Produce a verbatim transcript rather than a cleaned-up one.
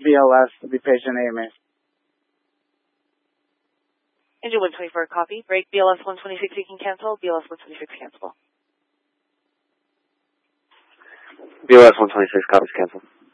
B L S to be patient A M A. Engine one twenty-four, copy. Break B L S one twenty-six, you can cancel. B L S one twenty-six, cancel. B L S one twenty-six, copies, cancel.